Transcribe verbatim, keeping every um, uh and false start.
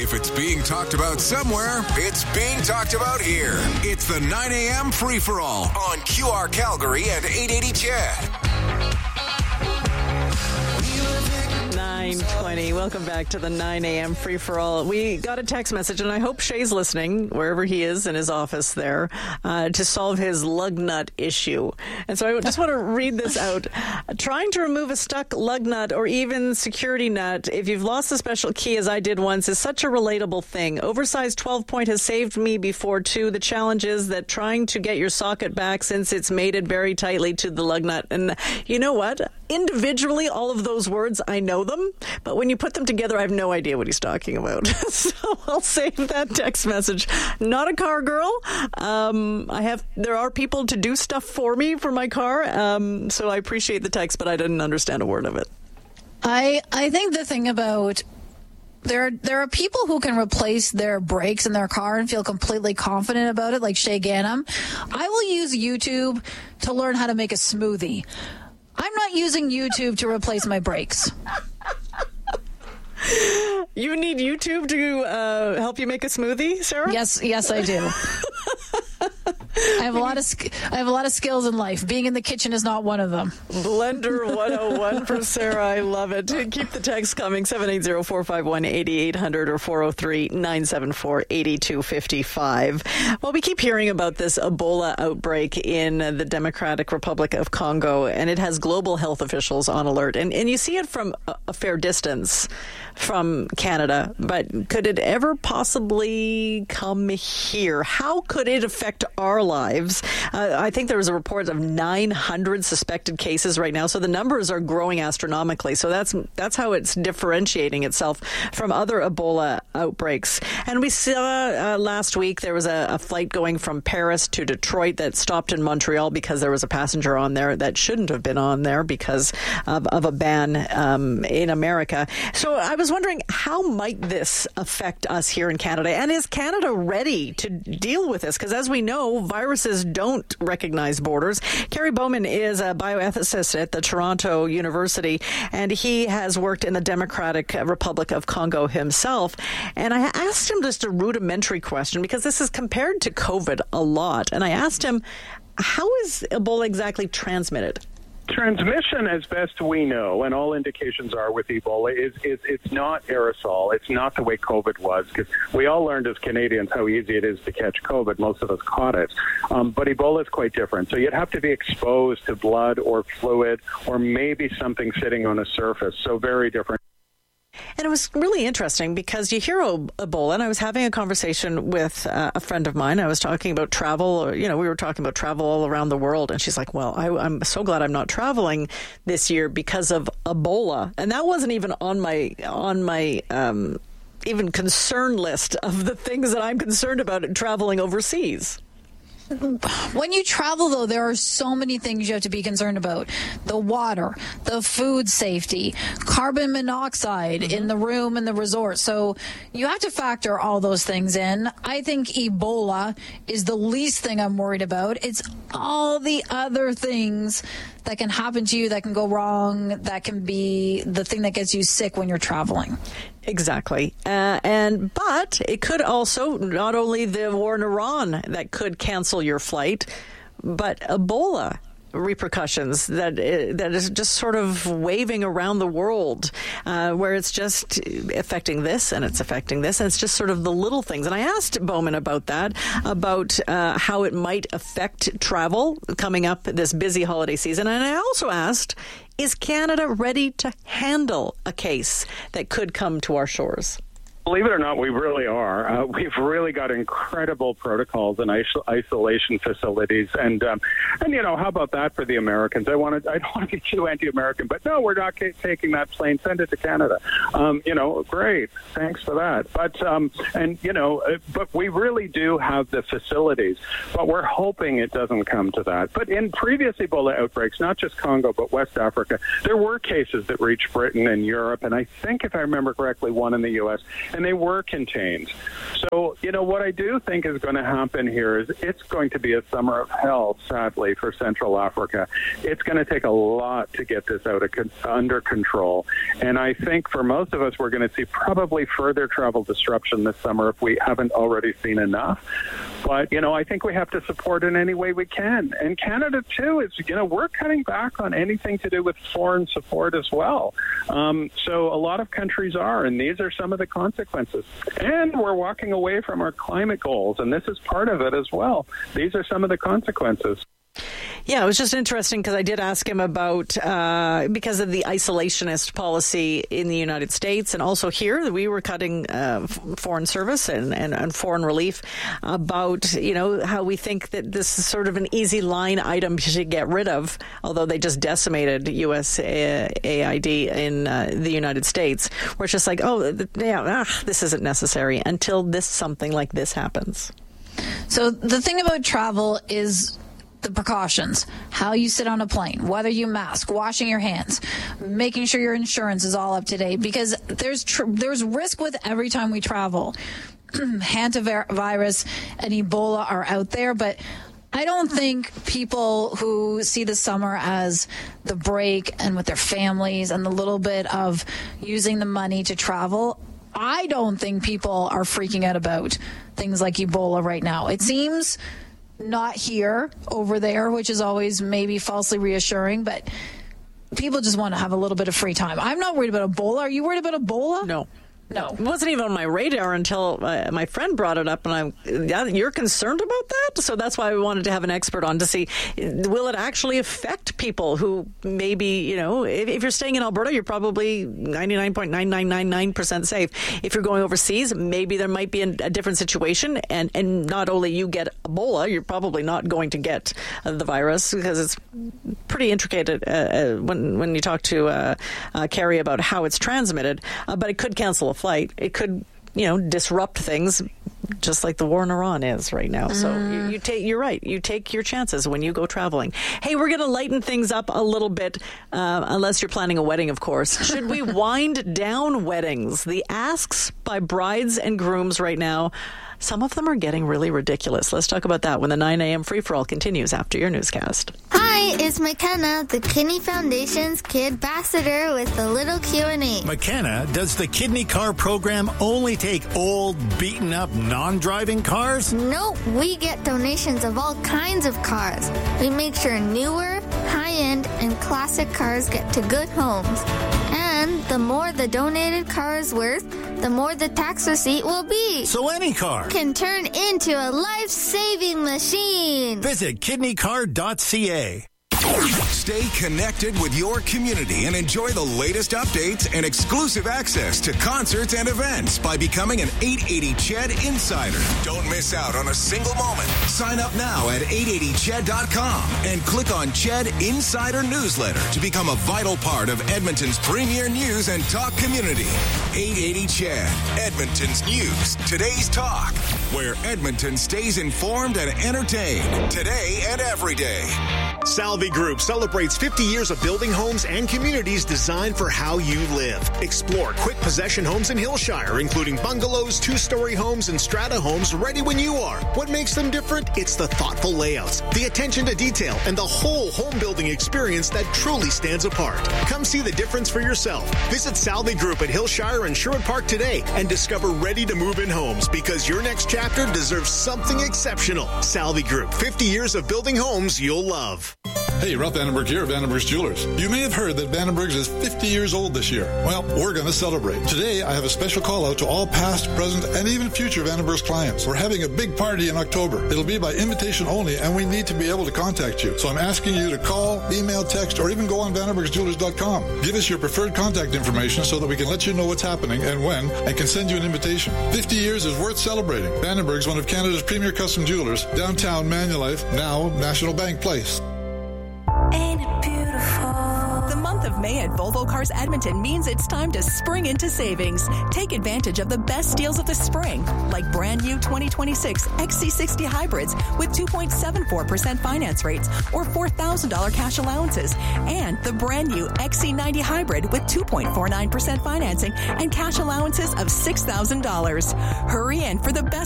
If it's being talked about somewhere, it's being talked about here. It's the nine a.m. free-for-all on Q R Calgary and eight eighty C H E D. nine twenty. Welcome back to the nine a.m. free-for-all. We got a text message, and I hope Shay's listening, wherever he is in his office there, uh, to solve his lug nut issue. And so I just want to read this out. Trying to remove a stuck lug nut or even security nut, if you've lost a special key, as I did once, is such a relatable thing. Oversized twelve point has saved me before, too. The challenge is that trying to get your socket back since it's mated very tightly to the lug nut. And you know what? Individually, all of those words, I know them, but when you put them together, I have no idea what he's talking about. So I'll save that text message. Not a car girl. Um, I have. There are people to do stuff for me for my car, um, so I appreciate the text, but I didn't understand a word of it. I I think the thing about There, there are people who can replace their brakes in their car and feel completely confident about it, like Shay Ganem. I will use YouTube to learn how to make a smoothie. I'm not using YouTube to replace my brakes. You need YouTube to uh, help you make a smoothie, Sarah? Yes, yes, I do. I have a lot of I have a lot of skills in life. Being in the kitchen is not one of them. Blender one oh one for Sarah. I love it. Keep the text coming. seven eight zero, four five one, eight eight hundred or four oh three, nine seven four, eight two five five. Well, we keep hearing about this Ebola outbreak in the Democratic Republic of Congo, and it has global health officials on alert. And, and you see it from a, a fair distance from Canada, but could it ever possibly come here? How could it affect our lives? Uh, I think there was a report of nine hundred suspected cases right now, so the numbers are growing astronomically. So that's that's how it's differentiating itself from other Ebola outbreaks. And we saw uh, last week there was a, a flight going from Paris to Detroit that stopped in Montreal because there was a passenger on there that shouldn't have been on there because of, of a ban um, in America. So I was wondering, how might this affect us here in Canada? And is Canada ready to deal with this? Because as we know, viruses don't recognize borders. Kerry Bowman is a bioethicist at the Toronto University, and he has worked in the Democratic Republic of Congo himself. And I asked him just a rudimentary question, because this is compared to COVID a lot. And I asked him, how is Ebola exactly transmitted? Transmission, as best we know, and all indications are with Ebola, is, is it's not aerosol. It's not the way COVID was, because we all learned as Canadians how easy it is to catch COVID. Most of us caught it. Um, but Ebola is quite different. So you'd have to be exposed to blood or fluid or maybe something sitting on a surface. So very different. And it was really interesting because you hear Ebola, and I was having a conversation with uh, a friend of mine. I was talking about travel, or, you know, we were talking about travel all around the world. And she's like, well, I, I'm so glad I'm not traveling this year because of Ebola. And that wasn't even on my, on my, um, even concern list of the things that I'm concerned about in traveling overseas. When you travel, though, there are so many things you have to be concerned about. The water, the food safety, carbon monoxide mm-hmm. in the room and the resort. So you have to factor all those things in. I think Ebola is the least thing I'm worried about. It's all the other things that can happen to you, that can go wrong, that can be the thing that gets you sick when you're traveling. Exactly. Uh, and but it could also, not only the war in Iran that could cancel your flight, but Ebola repercussions that that is just sort of waving around the world, uh, where it's just affecting this and it's affecting this, and it's just sort of the little things. And I asked Bowman about that, about uh, how it might affect travel coming up this busy holiday season. And I also asked, is Canada ready to handle a case that could come to our shores? Believe it or not, we really are. Uh, we've really got incredible protocols and iso- isolation facilities, and um, and you know, how about that for the Americans? I want to. I don't want to be too anti-American, but no, we're not ca- taking that plane. Send it to Canada. Um, you know, great. Thanks for that. But um, and you know, uh, but we really do have the facilities. But we're hoping it doesn't come to that. But in previous Ebola outbreaks, not just Congo but West Africa, there were cases that reached Britain and Europe, and I think, if I remember correctly, one in the U S, and they were contained. so, you know, what I do think is going to happen here is it's going to be a summer of hell, sadly, for Central Africa. It's going to take a lot to get this out of con- under control. And I think for most of us, we're going to see probably further travel disruption this summer if we haven't already seen enough. But, you know, I think we have to support in any way we can. And Canada, too, is, you know, we're cutting back on anything to do with foreign support as well. Um, so a lot of countries are, and these are some of the consequences. And we're walking away from our climate goals, and this is part of it as well. These are some of the consequences. Yeah, it was just interesting because I did ask him about, uh, because of the isolationist policy in the United States and also here, that we were cutting uh, foreign service and, and, and foreign relief, about, you know, how we think that this is sort of an easy line item to get rid of, although they just decimated U S A I D in uh, the United States, where it's just like, oh, yeah, ah, this isn't necessary until this something like this happens. So the thing about travel is the precautions, how you sit on a plane, whether you mask, washing your hands, making sure your insurance is all up to date, because there's tr- there's risk with every time we travel. Hantavirus and Ebola are out there, but I don't think people who see the summer as the break and with their families and the little bit of using the money to travel, I don't think people are freaking out about things like Ebola right now. It seems not here, over there, which is always maybe falsely reassuring, but people just want to have a little bit of free time. I'm not worried about Ebola. Are you worried about Ebola? No. No. It wasn't even on my radar until uh, my friend brought it up, and I'm, yeah, you're concerned about that? So that's why we wanted to have an expert on to see, will it actually affect people who maybe, you know, if, if you're staying in Alberta, you're probably ninety-nine point nine nine nine nine percent safe. If you're going overseas, maybe there might be a, a different situation, and, and not only you get Ebola, you're probably not going to get uh, the virus, because it's pretty intricate uh, uh, when, when you talk to uh, uh, Carrie about how it's transmitted, uh, but it could cancel a flight. It could, you know, disrupt things, just like the war in Iran is right now. So mm. you, you take, you're right. You take your chances when you go traveling. Hey, we're going to lighten things up a little bit, uh, unless you're planning a wedding, of course. Should we wind down weddings? The asks by brides and grooms right now, some of them are getting really ridiculous. Let's talk about that when the nine a.m. free-for-all continues after your newscast. Hi, it's McKenna, the Kidney Foundation's Kid Ambassador, with a little Q and A. McKenna, does the Kidney Car program only take old, beaten-up, non-driving cars? Nope, we get donations of all kinds of cars. We make sure newer, high-end, and classic cars get to good homes. And the more the donated car is worth, the more the tax receipt will be. So any car can turn into a life-saving machine. Visit kidney car dot c a. Stay connected with your community and enjoy the latest updates and exclusive access to concerts and events by becoming an eight eighty C H E D Insider. Don't miss out on a single moment. Sign up now at eight eighty C H E D dot com and click on C H E D Insider Newsletter to become a vital part of Edmonton's premier news and talk community. eight eighty C H E D, Edmonton's news, today's talk, where Edmonton stays informed and entertained today and every day. Salvi Group celebrates fifty years of building homes and communities designed for how you live. Explore quick possession homes in Hillshire, including bungalows, two-story homes, and strata homes ready when you are. What makes them different? It's the thoughtful layouts, the attention to detail, and the whole home building experience that truly stands apart. Come see the difference for yourself. Visit Salvi Group at Hillshire and Sherwood Park today and discover ready-to-move-in homes, because your next chapter deserves something exceptional. Salvi Group, fifty years of building homes you'll love. Hey, Ralph Vandenberg here, Vandenberg's Jewelers. You may have heard that Vandenberg's is fifty years old this year. Well, we're going to celebrate. Today, I have a special call out to all past, present, and even future Vandenberg's clients. We're having a big party in October. It'll be by invitation only, and we need to be able to contact you. So I'm asking you to call, email, text, or even go on vandenbergs jewelers dot com. Give us your preferred contact information so that we can let you know what's happening and when, and can send you an invitation. fifty years is worth celebrating. Vandenberg's, one of Canada's premier custom jewelers, downtown Manulife, now National Bank Place. The month of May at Volvo Cars Edmonton means it's time to spring into savings. Take advantage of the best deals of the spring, like brand new twenty twenty-six X C sixty hybrids with two point seven four percent finance rates or four thousand dollars cash allowances, and the brand new X C ninety hybrid with two point four nine percent financing and cash allowances of six thousand dollars. Hurry in for the best